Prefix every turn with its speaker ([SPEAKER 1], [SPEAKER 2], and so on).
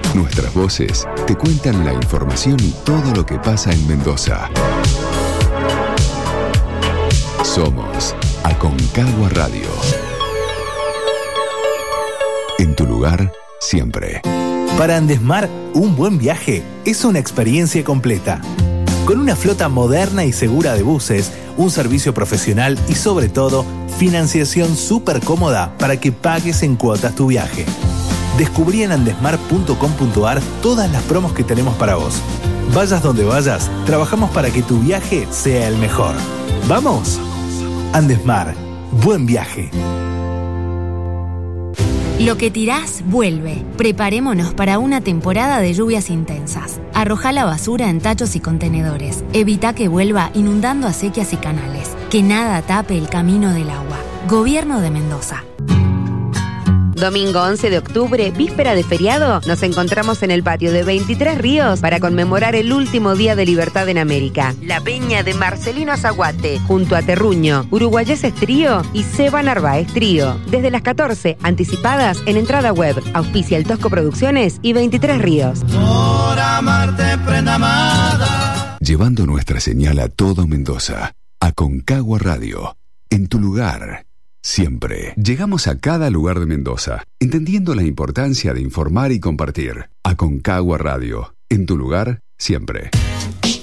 [SPEAKER 1] Nuestras voces te cuentan la información y todo lo que pasa en Mendoza. Somos Aconcagua Radio. En tu lugar, siempre.
[SPEAKER 2] Para Andesmar, un buen viaje es una experiencia completa. Con una flota moderna y segura de buses, un servicio profesional y sobre todo, financiación súper cómoda para que pagues en cuotas tu viaje. Descubrí en andesmar.com.ar todas las promos que tenemos para vos. Vayas donde vayas, trabajamos para que tu viaje sea el mejor. ¡Vamos! Andesmar, buen viaje.
[SPEAKER 3] Lo que tirás, vuelve. Preparémonos para una temporada de lluvias intensas. Arrojá la basura en tachos y contenedores. Evita que vuelva inundando acequias y canales. Que nada tape el camino del agua. Gobierno de Mendoza.
[SPEAKER 4] Domingo 11 de octubre, víspera de feriado, nos encontramos en el patio de 23 Ríos para conmemorar el último día de libertad en América. La peña de Marcelino Azaguate, junto a Terruño, Uruguayeses Trío y Seba Narváez Trío. Desde las 14, anticipadas en entrada web. Auspicia el Tosco Producciones y 23 Ríos.
[SPEAKER 5] Por amarte, prenda amada.
[SPEAKER 1] Llevando nuestra señal a todo Mendoza. Aconcagua Radio. En tu lugar. Siempre. Llegamos a cada lugar de Mendoza, entendiendo la importancia de informar y compartir. Aconcagua Radio. En tu lugar, siempre.